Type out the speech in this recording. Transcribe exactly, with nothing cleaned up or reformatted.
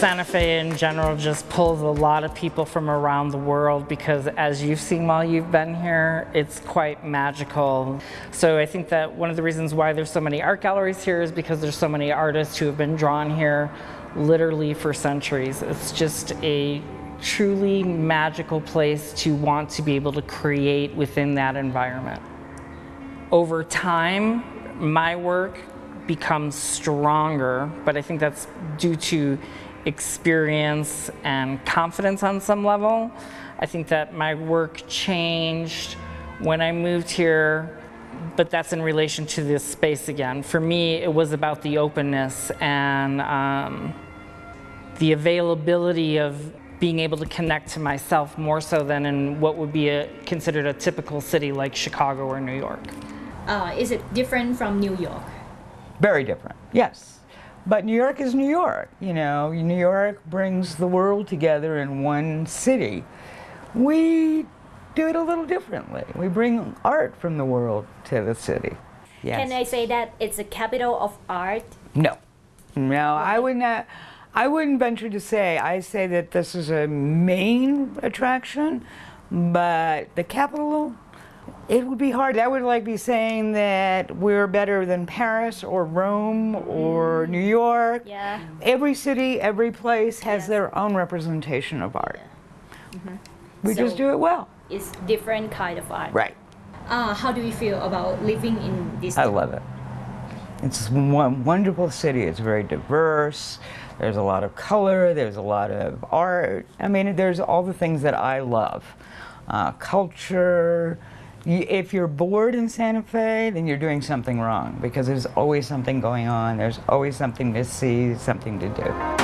Santa Fe in general just pulls a lot of people from around the world because, as you've seen while you've been here, it's quite magical. So I think that one of the reasons why there's so many art galleries here is because there's so many artists who have been drawn here literally for centuries. It's just a truly magical place to want to be able to create within that environment. Over time, my work becomes stronger, but I think that's due to experience and confidence on some level. I think that my work changed when I moved here, but that's in relation to this space again. For me, it was about the openness and um, the availability of being able to connect to myself more so than in what would be a, considered a typical city like Chicago or New York. Uh, is it different from New York? Very different, yes. But New York is New York. You know, New York brings the world together in one city. We do it a little differently. We bring art from the world to the city. Yes. Can I say that it's a capital of art? No, no, I would not. I wouldn't venture to say. I say that this is a main attraction, but the capital, it would be hard. That would like be saying that we're better than Paris or Rome or New York. Yeah. Every city, every place has Yes. their own representation of art. Yeah. Mm-hmm. We So just do it well. It's different kind of art. Right. Uh, how do you feel about living in this I town? love it. It's one wonderful city. It's very diverse. There's a lot of color. There's a lot of art. I mean, there's all the things that I love. Uh, culture. If you're bored in Santa Fe, then you're doing something wrong because there's always something going on. There's always something to see, something to do.